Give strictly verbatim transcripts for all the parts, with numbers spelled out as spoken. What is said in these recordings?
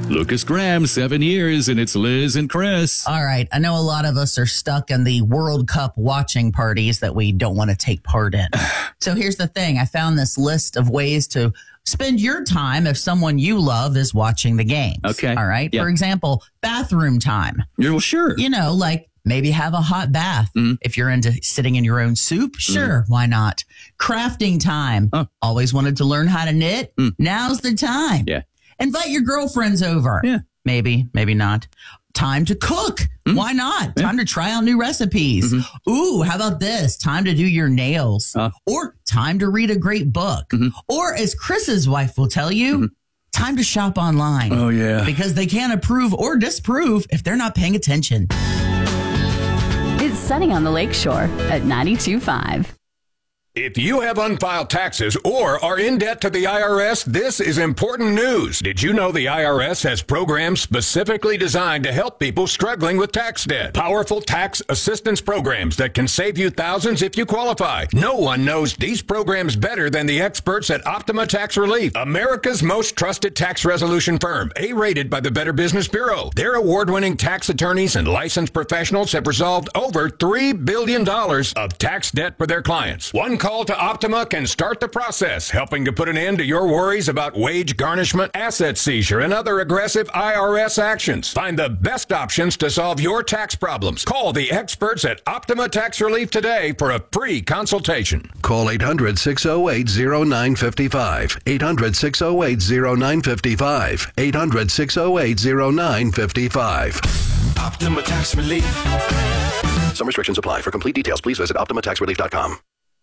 Lucas Graham, seven years, and it's Liz and Chris. All right. I know a lot of us are stuck in the World Cup watching parties that we don't want to take part in. So here's the thing. I found this list of ways to spend your time if someone you love is watching the games. Okay. All right. Yeah. For example, bathroom time. Yeah, well, sure. You know, like maybe have a hot bath. Mm-hmm. If you're into sitting in your own soup, sure, mm-hmm. why not? Crafting time. Oh. Always wanted to learn how to knit. Mm. Now's the time. Yeah. Invite your girlfriends over. Yeah. Maybe, maybe not. Time to cook. Mm. Why not? Yeah. Time to try out new recipes. Mm-hmm. Ooh, how about this? Time to do your nails. Uh, or time to read a great book. Mm-hmm. Or as Chris's wife will tell you, mm-hmm. time to shop online. Oh, yeah. Because they can't approve or disapprove if they're not paying attention. It's Sunny on the Lakeshore at ninety-two point five. If you have unfiled taxes or are in debt to the I R S, this is important news. Did you know the I R S has programs specifically designed to help people struggling with tax debt? Powerful tax assistance programs that can save you thousands if you qualify. No one knows these programs better than the experts at Optima Tax Relief, America's most trusted tax resolution firm, A-rated by the Better Business Bureau. Their award-winning tax attorneys and licensed professionals have resolved over three billion dollars of tax debt for their clients. One call to Optima can start the process, helping to put an end to your worries about wage garnishment, asset seizure, and other aggressive I R S actions. Find the best options to solve your tax problems. Call the experts at Optima Tax Relief today for a free consultation. Call eight hundred, six oh eight, oh nine five five. eight hundred, six oh eight, oh nine five five. eight hundred, six oh eight, oh nine five five. Optima Tax Relief. Some restrictions apply. For complete details, please visit optima tax relief dot com.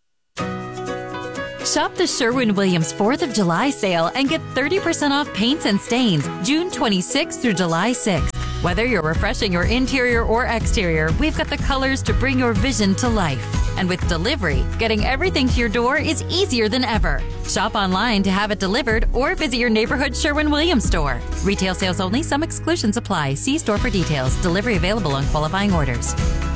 Shop the Sherwin-Williams fourth of July sale and get thirty percent off paints and stains June twenty-sixth through July sixth. Whether you're refreshing your interior or exterior, we've got the colors to bring your vision to life. And with delivery, getting everything to your door is easier than ever. Shop online to have it delivered or visit your neighborhood Sherwin-Williams store. Retail sales only. Some exclusions apply. See store for details. Delivery available on qualifying orders.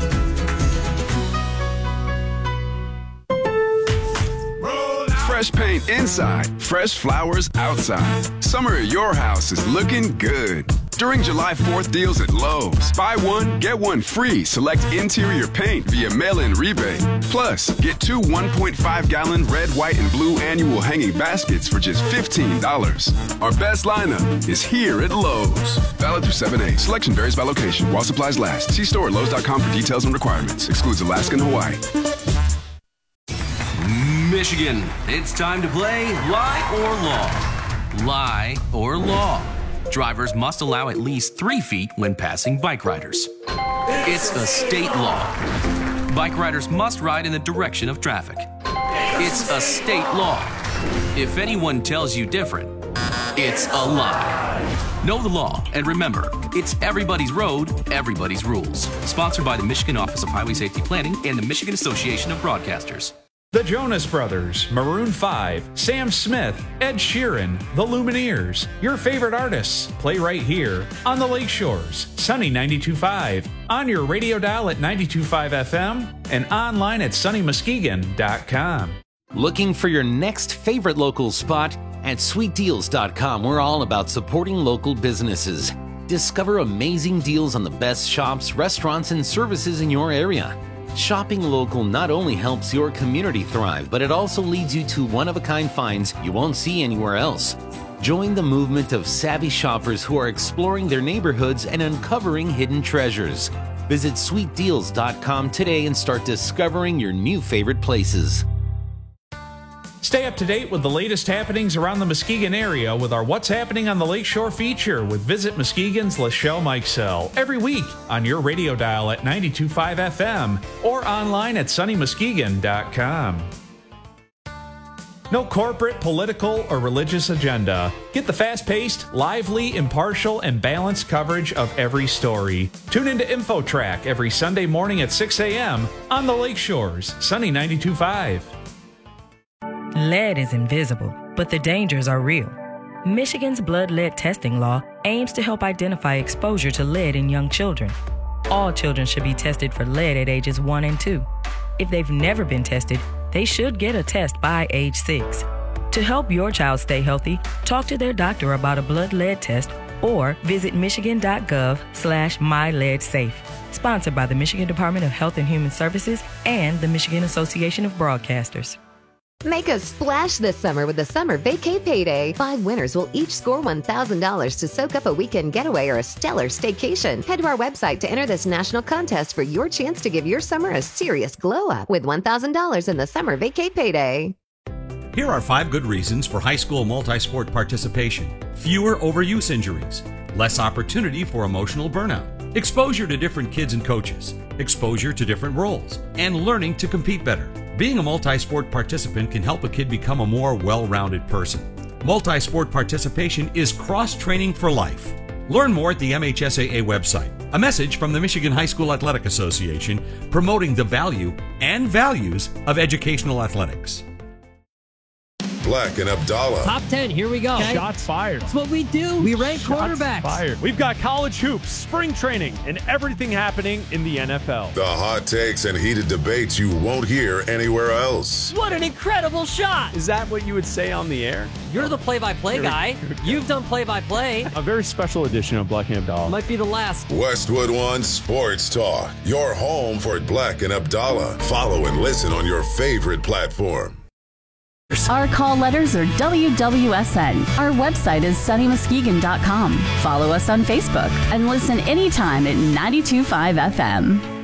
Fresh paint inside, fresh flowers outside. Summer at your house is looking good. During July fourth deals at Lowe's, buy one, get one free select interior paint via mail-in rebate. Plus, get two one point five gallon red, white, and blue annual hanging baskets for just fifteen dollars. Our best lineup is here at Lowe's. Valid through seven eight. Selection varies by location while supplies last. See store at lowes dot com for details and requirements. Excludes Alaska and Hawaii. Michigan, it's time to play Lie or Law. Lie or Law. Drivers must allow at least three feet when passing bike riders. It's a state law. Bike riders must ride in the direction of traffic. It's a state law. If anyone tells you different, it's a lie. Know the law, and remember, it's everybody's road, everybody's rules. Sponsored by the Michigan Office of Highway Safety Planning and the Michigan Association of Broadcasters. The Jonas Brothers, Maroon five, Sam Smith, Ed Sheeran, The Lumineers, your favorite artists, play right here on the Lakeshores, Sunny ninety-two point five, on your radio dial at ninety-two point five F M, and online at sunny muskegon dot com. Looking for your next favorite local spot? At sweet deals dot com, we're all about supporting local businesses. Discover amazing deals on the best shops, restaurants, and services in your area. Shopping local not only helps your community thrive, but it also leads you to one-of-a-kind finds you won't see anywhere else. Join the movement of savvy shoppers who are exploring their neighborhoods and uncovering hidden treasures. Visit sweet deals dot com today and start discovering your new favorite places. Stay up to date with the latest happenings around the Muskegon area with our What's Happening on the Lakeshore feature with Visit Muskegon's Lachelle Mikesell every week on your radio dial at ninety-two point five F M or online at sunny muskegon dot com. No corporate, political, or religious agenda. Get the fast-paced, lively, impartial, and balanced coverage of every story. Tune into InfoTrack every Sunday morning at six A M on the Lakeshores, Sunny ninety-two point five. Lead is invisible, but the dangers are real. Michigan's blood lead testing law aims to help identify exposure to lead in young children. All children should be tested for lead at ages one and two. If they've never been tested, they should get a test by age six. To help your child stay healthy, talk to their doctor about a blood lead test or visit michigan.gov slash myledsafe. Sponsored by the Michigan Department of Health and Human Services and the Michigan Association of Broadcasters. Make a splash this summer with the Summer Vacay Payday. Five winners will each score one thousand dollars to soak up a weekend getaway or a stellar staycation. Head to our website to enter this national contest for your chance to give your summer a serious glow up with one thousand dollars in the Summer Vacay Payday. Here are five good reasons for high school multi-sport participation. Fewer overuse injuries, less opportunity for emotional burnout, exposure to different kids and coaches, exposure to different roles, and learning to compete better. Being a multi-sport participant can help a kid become a more well-rounded person. Multi-sport participation is cross-training for life. Learn more at the M H S A A website. A message from the Michigan High School Athletic Association promoting the value and values of educational athletics. Black and Abdallah. Top ten, here we go. Okay. Shots fired. That's what we do. We rank Shots quarterbacks. Fired. We've got college hoops, spring training, and everything happening in the N F L. The hot takes and heated debates you won't hear anywhere else. What an incredible shot. Is that what you would say on the air? You're the play-by-play guy. You've done play-by-play. A very special edition of Black and Abdallah. Might be the last. Westwood One Sports Talk. Your home for Black and Abdallah. Follow and listen on your favorite platform. Our call letters are W W S N. Our website is sunny muskegon dot com. Follow us on Facebook and listen anytime at ninety-two point five F M.